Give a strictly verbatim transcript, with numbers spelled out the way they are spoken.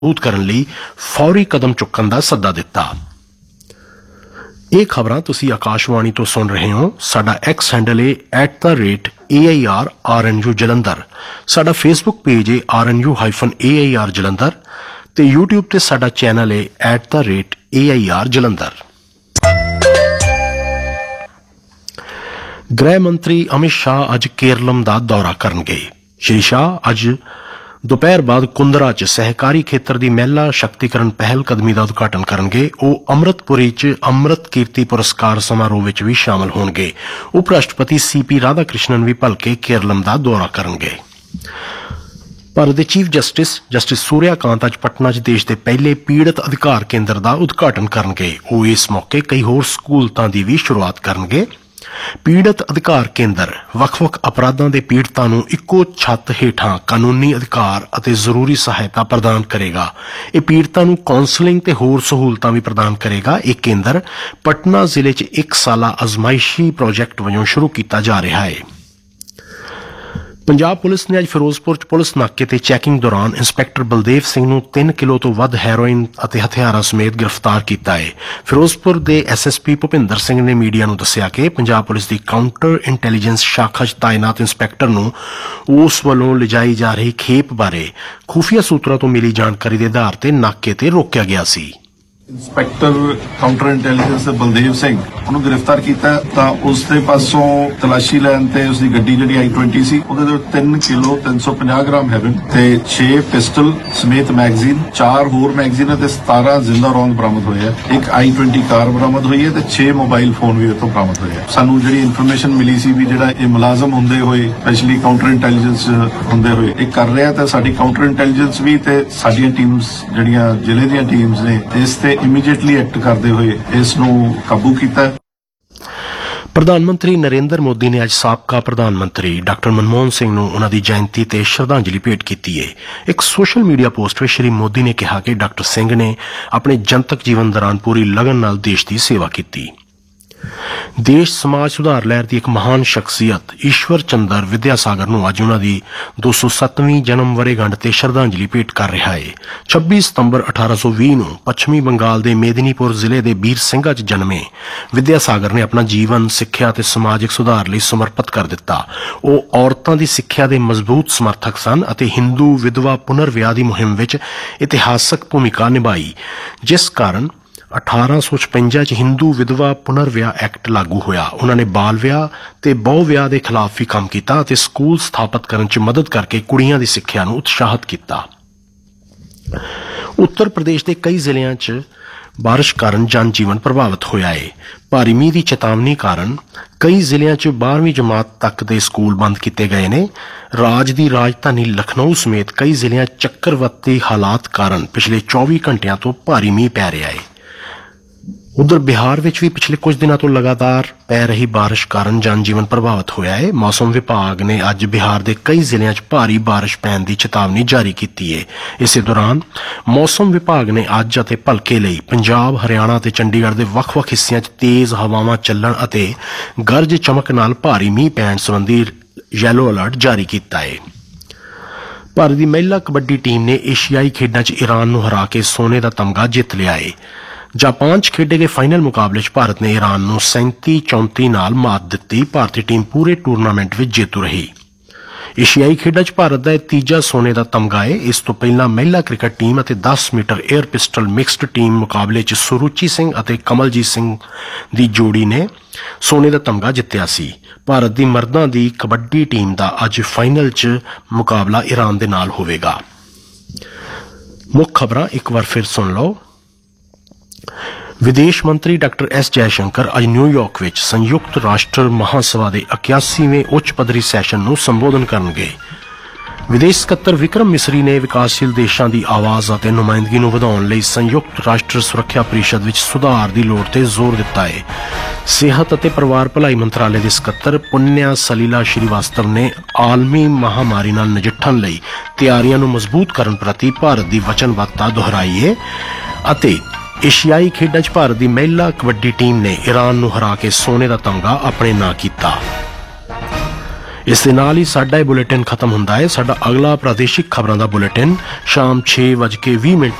ਮਜ਼ਬੂਤ ਕਰਨ ਲਈ ਫੌਰੀ ਕਦਮ ਚੁੱਕਣ ਦਾ ਸੱਦਾ ਦਿੱਤਾ। ਇਹ ਖਬਰਾਂ ਤੁਸੀਂ ਆਕਾਸ਼ਵਾਣੀ ਤੋਂ ਸੁਣ ਰਹੇ ਹੋ। ਸਾਡਾ ਐਕਸ ਹੈਂਡਲ ਹੈ at the rate A I R R N U Jalandhar. ਸਾਡਾ ਫੇਸਬੁੱਕ ਪੇਜ ਹੈ R N U hyphen A I R Jalandhar ਤੇ ਯੂਟਿਊਬ ਤੇ ਸਾਡਾ ਚੈਨਲ ਹੈ at the rate A I R Jalandhar. ਗ੍ਰਹਿ ਮੰਤਰੀ ਅਮਿਤ ਸ਼ਾਹ ਅੱਜ ਕੇਰਲਮ ਦਾ ਦੌਰਾ ਕਰਨਗੇ। ਸ਼੍ਰੀ ਸ਼ਾਹ ਅੱਜ ਦੁਪਹਿਰ ਬਾਅਦ ਕੁੰਦਰਾ 'ਚ ਸਹਿਕਾਰੀ ਖੇਤਰ ਦੀ ਮਹਿਲਾ ਸ਼ਕਤੀਕਰਨ ਪਹਿਲ ਕਦਮੀ ਦਾ ਉਦਘਾਟਨ ਕਰਨਗੇ। ਉਹ ਅੰਮ੍ਰਿਤਪੁਰੀ 'ਚ ਅੰਮ੍ਰਿਤ ਕੀਰਤੀ ਪੁਰਸਕਾਰ ਸਮਾਰੋਹ ਵਿੱਚ ਵੀ ਸ਼ਾਮਲ ਹੋਣਗੇ। ਉਪ ਰਾਸ਼ਟਰਪਤੀ ਸੀ ਪੀ ਰਾਧਾ ਕ੍ਰਿਸ਼ਨਨ ਵੀ ਭਲਕੇ ਕੇਰਲਮ ਦਾ ਦੌਰਾ ਕਰਨਗੇ। ਭਾਰਤ ਦੇ chief justice justice Surya Kant ਅੱਜ ਪਟਨਾ 'ਚ ਦੇਸ਼ ਦੇ ਪਹਿਲੇ ਪੀੜਤ ਅਧਿਕਾਰ ਕੇਂਦਰ ਦਾ ਉਦਘਾਟਨ ਕਰਨਗੇ। ਉਹ ਇਸ ਮੌਕੇ ਕਈ ਹੋਰ ਸਹੂਲਤਾਂ ਦੀ ਵੀ ਸ਼ੁਰੂਆਤ ਕਰਨਗੇ। ਪੀੜਤ ਅਧਿਕਾਰ ਕੇਂਦਰ ਵੱਖ-ਵੱਖ ਅਪਰਾਧਾਂ ਦੇ ਪੀੜਤਾਂ ਨੂੰ ਇੱਕੋ ਛੱਤ ਹੇਠਾਂ ਕਾਨੂੰਨੀ ਅਧਿਕਾਰ ਅਤੇ ਜ਼ਰੂਰੀ ਸਹਾਇਤਾ ਪ੍ਰਦਾਨ ਕਰੇਗਾ। ਇਹ ਪੀੜਤਾਂ ਨੂੰ ਕਾਉਂਸਲਿੰਗ ਤੇ ਹੋਰ ਸਹੂਲਤਾਂ ਵੀ ਪ੍ਰਦਾਨ ਕਰੇਗਾ। ਇਹ ਕੇਂਦਰ ਪਟਨਾ ਜ਼ਿਲ੍ਹੇ 'ਚ ਇੱਕ ਸਾਲਾ ਅਜ਼ਮਾਇਸ਼ੀ ਪ੍ਰੋਜੈਕਟ ਵਜੋਂ ਸ਼ੁਰੂ ਕੀਤਾ ਜਾ ਰਿਹਾ ਹੈ। ਪੰਜਾਬ ਪੁਲਿਸ ਨੇ ਅੱਜ ਫਿਰੋਜ਼ਪੁਰ 'ਚ ਪੁਲਿਸ ਨਾਕੇ ਤੇ ਚੈਕਿੰਗ ਦੌਰਾਨ ਇੰਸਪੈਕਟਰ ਬਲਦੇਵ ਸਿੰਘ ਨੂੰ ਤਿੰਨ ਕਿਲੋ ਤੋਂ ਵੱਧ ਹੈਰੋਇਨ ਅਤੇ ਹਥਿਆਰਾਂ ਸਮੇਤ ਗ੍ਰਿਫਤਾਰ ਕੀਤਾ ਹੈ। ਫਿਰੋਜ਼ਪੁਰ ਦੇ S S P Bhupinder Singh ਨੇ ਮੀਡੀਆ ਨੂੰ ਦੱਸਿਆ ਕਿ ਪੰਜਾਬ ਪੁਲਿਸ ਦੀ ਕਾਊਂਟਰ ਇੰਟੈਲੀਜੈਂਸ ਸ਼ਾਖਾ 'ਚ ਤਾਇਨਾਤ ਇੰਸਪੈਕਟਰ ਨੂੰ ਉਸ ਵੱਲੋਂ ਲਿਜਾਈ ਜਾ ਰਹੀ ਖੇਪ ਬਾਰੇ ਖੁਫੀਆ ਸੂਤਰਾਂ ਤੋਂ ਮਿਲੀ ਜਾਣਕਾਰੀ ਦੇ ਆਧਾਰ ਤੇ ਨਾਕੇ ਤੇ ਰੋਕਿਆ ਗਿਆ ਸੀ। Inspector counter intelligence Baldev Singh ਉਹਨੂੰ ਗ੍ਰਿਫਤਾਰ ਕੀਤਾ ਤਾਂ ਉਸ ਦੇ ਪਾਸੋਂ ਤਲਾਸ਼ੀ ਲੈਣ ਤੇ ਉਸ ਦੀ ਗੱਡੀ ਜਿਹੜੀ ਆਈ ਟਵੰਟੀ ਸੀ ਉਹਦੇ ਤੋਂ ਤਿੰਨ ਕਿਲੋ ਤਿੰਨ ਸੌ ਪੰਜਾਹ ਗ੍ਰਾਮ ਹੈਰੋਇਨ ਤੇ ਛੇ ਪਿਸਟਲ ਸਮੇਤ ਮੈਗਜ਼ੀਨ, ਚਾਰ ਹੋਰ ਮੈਗਜ਼ੀਨ ਅਤੇ ਸਤਾਰਾਂ ਜ਼ਿੰਦਾ ਰੌਂਦ ਬਰਾਮਦ ਹੋਏ ਆ। ਇੱਕ ਆਈ ਟਵੰਟੀ ਕਾਰ ਬਰਾਮਦ ਹੋਈ ਹੈ ਤੇ ਛੇ ਮੋਬਾਈਲ ਫੋਨ ਵੀ ਉੱਥੋਂ ਬਰਾਮਦ ਹੋਏ ਆ। ਸਾਨੂੰ ਜਿਹੜੀ ਇਨਫੋਰਮੇਸ਼ਨ ਮਿਲੀ ਸੀ ਵੀ ਜਿਹੜਾ ਇਹ ਮੁਲਾਜ਼ਮ ਹੁੰਦੇ ਹੋਏ ਸਪੈਸ਼ਲੀ ਕਾਊਂਟਰ ਇੰਟੈਲੀਜੈਂਸ ਹੁੰਦੇ ਹੋਏ ਇਹ ਕਰ ਰਿਹਾ ਤਾਂ ਸਾਡੀ ਕਾਊਂਟਰ ਇੰਟੈਲੀਜੈਂਸ ਵੀ ਤੇ ਸਾਡੀਆਂ ਟੀਮਸ ਜਿਹੜੀਆਂ ਜ਼ਿਲ੍ਹੇ ਦੀਆਂ ਟੀਮਸ ਨੇ ਇਸ ਤੇ ਇਮੀਡੀਏਟਲੀ ਐਕਟ ਕਰਦੇ ਹੋਏ ਇਸ ਨੂੰ ਕਾਬੂ ਕੀਤਾ। ਪ੍ਰਧਾਨ ਮੰਤਰੀ ਨਰਿੰਦਰ ਮੋਦੀ ਨੇ ਅੱਜ ਸਾਬਕਾ ਪ੍ਰਧਾਨ ਮੰਤਰੀ ਡਾਕਟਰ ਮਨਮੋਹਨ ਸਿੰਘ ਨੂੰ ਉਹਨਾਂ ਦੀ ਜਯੰਤੀ ਤੇ ਸ਼ਰਧਾਂਜਲੀ ਭੇਟ ਕੀਤੀ ਹੈ। ਇੱਕ ਸੋਸ਼ਲ ਮੀਡੀਆ ਪੋਸਟ ਵਿੱਚ ਸ਼੍ਰੀ ਮੋਦੀ ਨੇ ਕਿਹਾ ਕਿ ਡਾਕਟਰ ਸਿੰਘ ਨੇ ਆਪਣੇ ਜਨਤਕ ਜੀਵਨ ਦੌਰਾਨ ਪੂਰੀ ਲਗਨ ਨਾਲ ਦੇਸ਼ ਦੀ ਸੇਵਾ ਕੀਤੀ। ਦੇਸ਼ ਸਮਾਜ ਸੁਧਾਰ ਲਹਿਰ ਦੀ ਇੱਕ ਮਹਾਨ ਸ਼ਖਸੀਅਤ ਈਸ਼ਵਰ ਚੰਦਰ ਵਿਦਿਆਸਾਗਰ ਨੂੰ ਅੱਜ ਉਹਨਾਂ ਦੀ ਦੋ ਸੌ ਸੱਤਵੀਂ ਜਨਮ ਵਰ੍ਹੇਗੰਢ ਤੇ ਸ਼ਰਧਾਂਜਲੀ ਭੇਟ ਕਰ ਰਿਹਾ ਹੈ। ਛੱਬੀ ਸਤੰਬਰ ਅਠਾਰਾਂ ਸੌ ਵੀਹ ਨੂੰ ਪੱਛਮੀ ਬੰਗਾਲ ਦੇ ਮੇਦਨੀਪੁਰ ਜ਼ਿਲ੍ਹੇ ਦੇ ਬੀਰ ਸਿੰਘਾ 'ਚ ਜਨਮੇ ਵਿਦਿਆਸਾਗਰ ਨੇ ਆਪਣਾ ਜੀਵਨ ਸਿੱਖਿਆ ਅਤੇ ਸਮਾਜਿਕ ਸੁਧਾਰ ਲਈ ਸਮਰਪਿਤ ਕਰ ਦਿੱਤਾ। ਉਹ ਔਰਤਾਂ ਦੀ ਸਿੱਖਿਆ ਦੇ ਮਜ਼ਬੂਤ ਸਮਰਥਕ ਸਨ ਅਤੇ ਹਿੰਦੂ ਵਿਧਵਾ ਪੁਨਰ ਵਿਆਹ ਦੀ ਮੁਹਿੰਮ ਵਿੱਚ ਇਤਿਹਾਸਕ ਭੂਮਿਕਾ ਨਿਭਾਈ, ਜਿਸ ਕਾਰਨ ਅਠਾਰਾਂ ਸੌ ਛਪੰਜਾ 'ਚ ਹਿੰਦੂ ਵਿਧਵਾ ਪੁਨਰ ਵਿਆਹ ਐਕਟ ਲਾਗੂ ਹੋਇਆ। ਉਹਨਾਂ ਨੇ ਬਾਲ ਵਿਆਹ ਤੇ ਬਹੁ ਵਿਆਹ ਦੇ ਖਿਲਾਫ ਵੀ ਕੰਮ ਕੀਤਾ ਅਤੇ ਸਕੂਲ ਸਥਾਪਿਤ ਕਰਨ 'ਚ ਮਦਦ ਕਰਕੇ ਕੁੜੀਆਂ ਦੀ ਸਿੱਖਿਆ ਨੂੰ ਉਤਸ਼ਾਹਿਤ ਕੀਤਾ। ਉੱਤਰ ਪ੍ਰਦੇਸ਼ ਦੇ ਕਈ ਜ਼ਿਲ੍ਹਿਆਂ 'ਚ ਬਾਰਿਸ਼ ਕਾਰਨ ਜਨ ਜੀਵਨ ਪ੍ਰਭਾਵਿਤ ਹੋਇਆ ਹੈ। ਭਾਰੀ ਮੀਂਹ ਦੀ ਚੇਤਾਵਨੀ ਕਾਰਨ ਕਈ ਜ਼ਿਲ੍ਹਿਆਂ 'ਚ ਬਾਰ੍ਹਵੀਂ ਜਮਾਤ ਤੱਕ ਦੇ ਸਕੂਲ ਬੰਦ ਕੀਤੇ ਗਏ ਨੇ। ਰਾਜ ਦੀ ਰਾਜਧਾਨੀ ਲਖਨਊ ਸਮੇਤ ਕਈ ਜ਼ਿਲ੍ਹਿਆਂ 'ਚ ਚੱਕਰਵਾਤੀ ਹਾਲਾਤ ਕਾਰਨ ਪਿਛਲੇ ਚੌਵੀ ਘੰਟਿਆਂ ਤੋਂ ਭਾਰੀ ਮੀਂਹ ਪੈ ਰਿਹਾ ਹੈ। ਉਧਰ ਬਿਹਾਰ ਵਿੱਚ ਵੀ ਪਿਛਲੇ ਕੁਝ ਦਿਨਾਂ ਤੋਂ ਲਗਾਤਾਰ ਪੈ ਰਹੀ ਬਾਰਿਸ਼ ਕਾਰਨ ਜਨ ਜੀਵਨ ਪ੍ਰਭਾਵਿਤ ਹੋਇਆ ਹੈ। ਮੌਸਮ ਵਿਭਾਗ ਨੇ ਅੱਜ ਬਿਹਾਰ ਦੇ ਕਈ ਜ਼ਿਲ੍ਹਿਆਂ 'ਚ ਭਾਰੀ ਬਾਰਿਸ਼ ਪੈਣ ਦੀ ਚੇਤਾਵਨੀ ਜਾਰੀ ਕੀਤੀ ਹੈ। ਇਸੇ ਦੌਰਾਨ ਮੌਸਮ ਵਿਭਾਗ ਨੇ ਅੱਜ ਅਤੇ ਭਲਕੇ ਲਈ ਪੰਜਾਬ, ਹਰਿਆਣਾ ਅਤੇ ਚੰਡੀਗੜ੍ਹ ਦੇ ਵੱਖ-ਵੱਖ ਹਿੱਸਿਆਂ 'ਚ ਤੇਜ਼ ਹਵਾਵਾਂ ਚੱਲਣ ਅਤੇ ਗਰਜ ਚਮਕ ਨਾਲ ਭਾਰੀ ਮੀਂਹ ਪੈਣ ਸੰਬੰਧੀ ਯੈਲੋ ਅਲਰਟ ਜਾਰੀ ਕੀਤਾ ਹੈ। ਭਾਰਤ ਦੀ ਮਹਿਲਾ ਕਬੱਡੀ ਟੀਮ ਨੇ ਏਸ਼ੀਆਈ ਖੇਡਾਂ 'ਚ ਈਰਾਨ ਨੂੰ ਹਰਾ ਕੇ ਸੋਨੇ ਦਾ ਤਮਗਾ ਜਿੱਤ ਲਿਆ ਹੈ। ਜਾਪਾਨ 'ਚ ਖੇਡੇ ਗਏ ਫਾਈਨਲ ਮੁਕਾਬਲੇ 'ਚ ਭਾਰਤ ਨੇ ਈਰਾਨ ਨੂੰ ਸੈਂਤੀ ਚੌਂਤੀ ਨਾਲ ਮਾਤ ਦਿੱਤੀ। ਭਾਰਤੀ ਟੀਮ ਪੂਰੇ ਟੂਰਨਾਮੈਂਟ ਵਿੱਚ ਜੇਤੂ ਰਹੀ। ਏਸ਼ੀਆਈ ਖੇਡਾਂ 'ਚ ਭਾਰਤ ਦਾ ਇਹ ਤੀਜਾ ਸੋਨੇ ਦਾ ਤਮਗਾ ਹੈ। ਇਸ ਤੋਂ ਪਹਿਲਾਂ ਮਹਿਲਾ ਕ੍ਰਿਕਟ ਟੀਮ ਅਤੇ ਦਸ metre air pistol mixed team ਮੁਕਾਬਲੇ 'ਚ ਸੁਰੂਚੀ ਸਿੰਘ ਅਤੇ ਕਮਲਜੀਤ ਸਿੰਘ ਦੀ ਜੋੜੀ ਨੇ ਸੋਨੇ ਦਾ ਤਮਗਾ ਜਿੱਤਿਆ ਸੀ। ਭਾਰਤ ਦੀ ਮਰਦਾਂ ਦੀ ਕਬੱਡੀ ਟੀਮ ਦਾ ਅੱਜ ਫਾਈਨਲ 'ਚ ਮੁਕਾਬਲਾ ਈਰਾਨ ਦੇ ਨਾਲ ਹੋਵੇਗਾ। ਮੁੱਖ ਖਬਰਾਂ ਇੱਕ ਵਾਰ ਫਿਰ ਸੁਣ ਲਓ। ਵਿਦੇਸ਼ ਮੰਤਰੀ ਡਾਕਟਰ ਐਸ ਜੈਸ਼ੰਕਰ ਅੱਜ ਨਿਊਯਾਰਕ ਵਿੱਚ ਸੰਯੁਕਤ ਰਾਸ਼ਟਰ ਮਹਾਸਭਾ ਦੇ ਇਕਿਆਸੀਵੇਂ ਉੱਚ ਪੱਧਰੀ ਸੈਸ਼ਨ ਨੂੰ ਸੰਬੋਧਨ ਕਰਨਗੇ। ਵਿਦੇਸ਼ ਸਕੱਤਰ ਵਿਕਰਮ ਮਿਸਰੀ ਨੇ ਵਿਕਾਸਸ਼ੀਲ ਦੇਸ਼ਾਂ ਦੀ ਆਵਾਜ਼ ਅਤੇ ਨੁਮਾਇੰਦਗੀ ਨੂੰ ਵਧਾਉਣ ਲਈ ਸੰਯੁਕਤ ਰਾਸ਼ਟਰ ਸੁਰੱਖਿਆ ਪਰਿਸ਼ਦ ਵਿੱਚ ਸੁਧਾਰ ਦੀ ਲੋੜ ਤੇ ਜ਼ੋਰ ਦਿੱਤਾ ਹੈ। ਸਿਹਤ ਅਤੇ ਪਰਿਵਾਰ ਭਲਾਈ ਮੰਤਰਾਲੇ ਦੇ ਸਕੱਤਰ ਪੁੰਨਿਆ ਸਲੀਲਾ ਸ਼੍ਰੀਵਾਸਤਵ ਨੇ ਆਲਮੀ ਮਹਾਮਾਰੀ ਨਾਲ ਨਜਿੱਠਣ ਲਈ ਤਿਆਰੀਆਂ ਨੂੰ ਮਜ਼ਬੂਤ ਕਰਨ ਪ੍ਰਤੀ ਭਾਰਤ ਦੀ ਵਚਨਬੱਧਤਾ ਦੁਹਰਾਈ ਹੈ ਅਤੇ ਏਸ਼ੀਆਈ ਖੇਡਾਂ 'ਚ ਭਾਰਤ ਦੀ ਮਹਿਲਾ ਕਬੱਡੀ ਟੀਮ ਨੇ ਈਰਾਨ ਨੂੰ ਹਰਾ ਕੇ ਸੋਨੇ ਦਾ ਤਮਗਾ ਆਪਣੇ ਨਾਂ ਕੀਤਾ। ਇਸ ਦੇ ਨਾਲ ਹੀ ਸਾਡਾ ਇਹ ਬੁਲੇਟਿਨ ਖਤਮ ਹੁੰਦਾ ਹੈ। ਸਾਡਾ ਅਗਲਾ ਪ੍ਰਾਦੇਸ਼ਿਕ ਖਬਰਾਂ ਦਾ ਬੁਲੇਟਿਨ ਸ਼ਾਮ ਛੇ ਵੱਜ ਕੇ ਵੀਹ ਮਿੰਟ